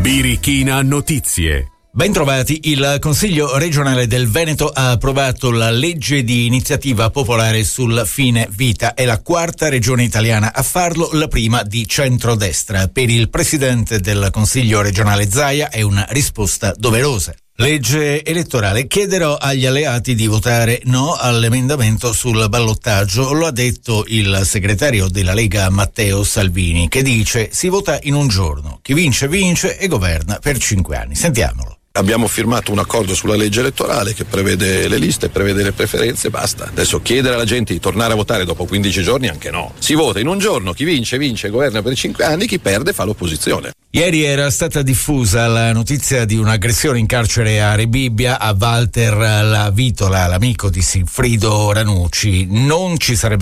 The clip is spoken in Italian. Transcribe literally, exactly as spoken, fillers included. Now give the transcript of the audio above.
Birichina Notizie. Bentrovati. Il Consiglio regionale del Veneto ha approvato la legge di iniziativa popolare sul fine vita. È la quarta regione italiana a farlo, la prima di centrodestra. Per il presidente del Consiglio regionale Zaia è una risposta doverosa. Legge elettorale. Chiederò agli alleati di votare no all'emendamento sul ballottaggio, lo ha detto il segretario della Lega Matteo Salvini, che dice: si vota in un giorno, chi vince vince e governa per cinque anni. Sentiamolo. Abbiamo firmato un accordo sulla legge elettorale che prevede le liste, prevede le preferenze, basta. Adesso chiedere alla gente di tornare a votare dopo quindici giorni, anche no. Si vota in un giorno, chi vince vince e governa per cinque anni, chi perde fa l'opposizione. Ieri era stata diffusa la notizia di un'aggressione in carcere a Rebibbia a Walter La Vitola, l'amico di Silfrido Ranucci. Non ci sarebbe